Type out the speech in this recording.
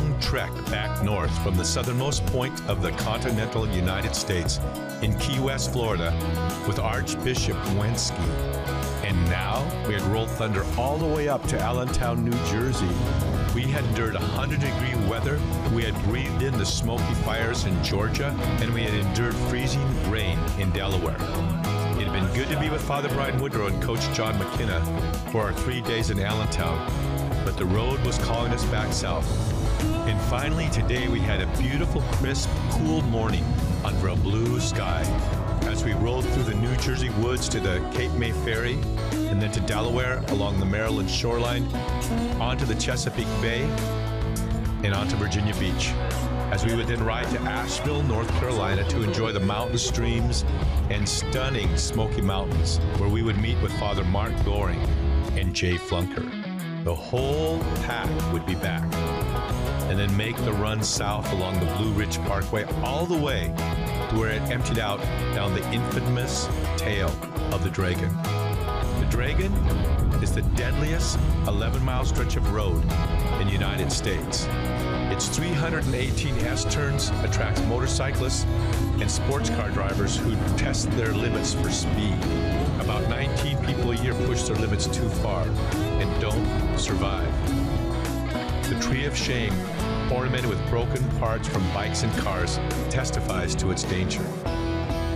long trek back north from the southernmost point of the continental United States in Key West, Florida, with Archbishop Wensky. And now we had rolled thunder all the way up to Allentown, New Jersey. We had endured 100-degree weather, we had breathed in the smoky fires in Georgia, and we had endured freezing rain in Delaware. It had been good to be with Father Brian Woodrow and Coach John McKenna for our 3 days in Allentown, but the road was calling us back south. And finally, today we had a beautiful, crisp, cool morning under a blue sky as we rolled through the New Jersey woods to the Cape May Ferry and then to Delaware along the Maryland shoreline, onto the Chesapeake Bay, and onto Virginia Beach, as we would then ride to Asheville, North Carolina to enjoy the mountain streams and stunning Smoky Mountains, where we would meet with Father Mark Goring and Jay Flunker. The whole pack would be back, and then make the run south along the Blue Ridge Parkway all the way to where it emptied out down the infamous tail of the Dragon. The Dragon is the deadliest 11-mile stretch of road in the United States. Its 318 S-turns attracts motorcyclists and sports car drivers who test their limits for speed. About 19 people a year push their limits too far and don't survive. The Tree of Shame, ornamented with broken parts from bikes and cars, testifies to its danger.